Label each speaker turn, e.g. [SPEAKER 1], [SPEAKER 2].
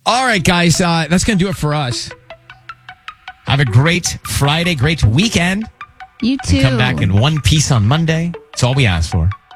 [SPEAKER 1] All right, guys. That's going to do it for us. Have a great Friday, great weekend.
[SPEAKER 2] You too.
[SPEAKER 1] And come back in one piece on Monday. That's all we ask for.